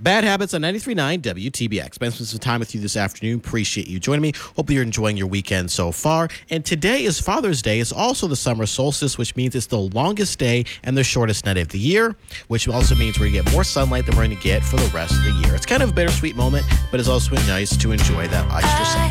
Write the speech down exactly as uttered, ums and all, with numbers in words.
Bad Habits on ninety-three point nine W T B X. Spent some time with you this afternoon. Appreciate you joining me. Hope you're enjoying your weekend so far. And today is Father's Day. It's also the summer solstice, which means it's the longest day and the shortest night of the year, which also means we're going to get more sunlight than we're going to get for the rest of the year. It's kind of a bittersweet moment, but it's also nice to enjoy that extra sun.